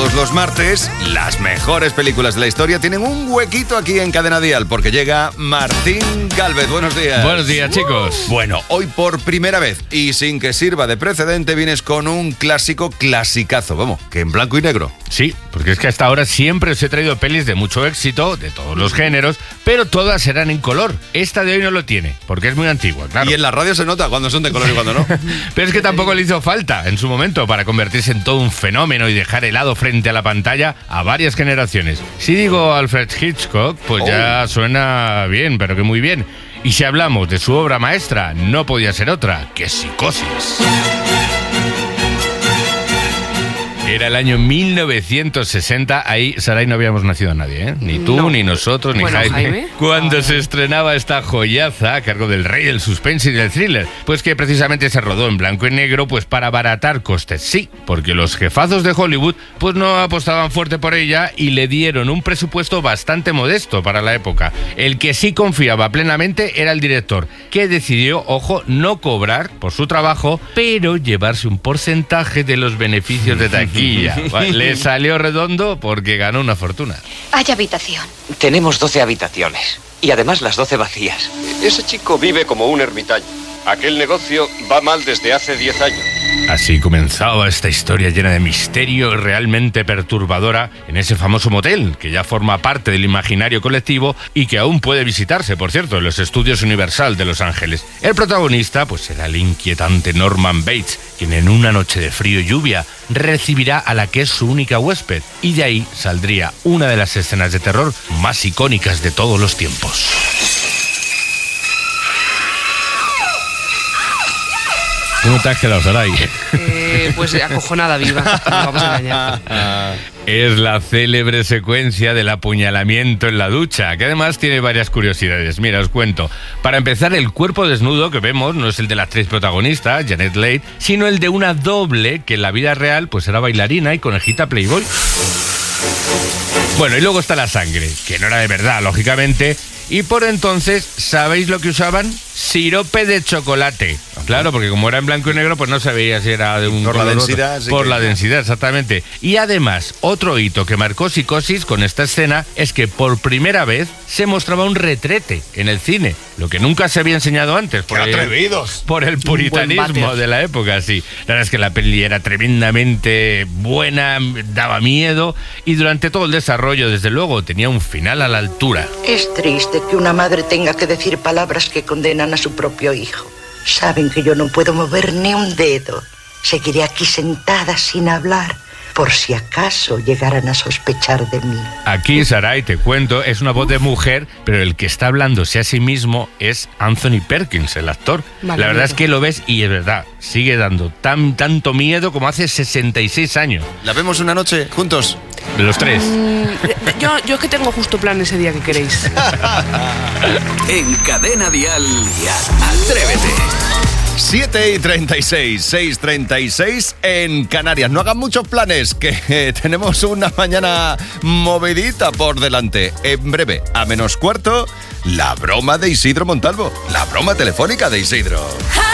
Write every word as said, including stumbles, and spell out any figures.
Todos los martes, las mejores películas de la historia tienen un huequito aquí en Cadena Dial, porque llega Martín Gálvez. Buenos días. Buenos días, chicos. Bueno, hoy por primera vez, y sin que sirva de precedente, vienes con un clásico clasicazo, vamos, que en blanco y negro. Sí, porque es que hasta ahora siempre os he traído pelis de mucho éxito, de todos los géneros, pero todas serán en color. Esta de hoy no lo tiene, porque es muy antigua, claro. Y en la radio se nota cuando son de color y cuando no. Pero es que tampoco le hizo falta en su momento para convertirse en todo un fenómeno y dejar helado frente a la pantalla a varias generaciones. Si digo Alfred Hitchcock, pues oh. ya suena bien, pero que muy bien. Y si hablamos de su obra maestra, no podía ser otra que Psicosis. Era el año mil novecientos sesenta, ahí, Saray, no habíamos nacido a nadie, ¿eh? Ni tú, no. ni nosotros, ni bueno, Jaime. Jaime. Cuando ah. se estrenaba esta joyaza a cargo del rey del suspense y del thriller, pues que precisamente se rodó en blanco y negro, pues para abaratar costes, sí, porque los jefazos de Hollywood pues no apostaban fuerte por ella y le dieron un presupuesto bastante modesto para la época. El que sí confiaba plenamente era el director, que decidió, ojo, no cobrar por su trabajo, pero llevarse un porcentaje de los beneficios de taquilla. Le salió redondo porque ganó una fortuna. Hay habitación. Tenemos doce habitaciones y además las doce vacías. Ese chico vive como un ermitaño. Aquel negocio va mal desde hace diez años. Así comenzaba esta historia llena de misterio y realmente perturbadora en ese famoso motel que ya forma parte del imaginario colectivo y que aún puede visitarse, por cierto, en los estudios Universal de Los Ángeles. El protagonista pues será el inquietante Norman Bates, quien en una noche de frío y lluvia recibirá a la que es su única huésped, y de ahí saldría una de las escenas de terror más icónicas de todos los tiempos. ¿Cómo te has quedado, Saray? Eh, pues acojonada viva, no vamos a engañar. Es la célebre secuencia del apuñalamiento en la ducha, que además tiene varias curiosidades. Mira, os cuento. Para empezar, el cuerpo desnudo que vemos no es el de la actriz protagonista, Janet Leigh, sino el de una doble que en la vida real pues era bailarina y conejita Playboy. Bueno, y luego está la sangre, que no era de verdad, lógicamente. Y por entonces, ¿sabéis lo que usaban? Sirope de chocolate. Claro, porque como era en blanco y negro, pues no se veía si era de un... Por la densidad. Sí, por que... la densidad, exactamente. Y además, otro hito que marcó Psicosis con esta escena es que por primera vez se mostraba un retrete en el cine, lo que nunca se había enseñado antes. Por ¡Qué el, atrevidos! Por el puritanismo de la época, sí. La verdad es que la peli era tremendamente buena, daba miedo, y durante todo el desarrollo, desde luego, tenía un final a la altura. Es triste que una madre tenga que decir palabras que condenan a su propio hijo. Saben que yo no puedo mover ni un dedo. Seguiré aquí sentada sin hablar, por si acaso llegaran a sospechar de mí. Aquí, Saray, te cuento, es una voz de mujer, pero el que está hablándose a sí mismo es Anthony Perkins, el actor. Vale, la verdad miedo. Es que lo ves y es verdad, sigue dando tan tanto miedo como hace sesenta y seis años. ¿La vemos una noche juntos? De los tres. Mm, yo, yo es que tengo justo plan ese día que queréis. En Cadena Dial, Atrévete. siete y treinta y seis, seis y treinta y seis en Canarias. No hagan muchos planes, que eh, tenemos una mañana movidita por delante. En breve, a menos cuarto, la broma de Isidro Montalvo. La broma telefónica de Isidro.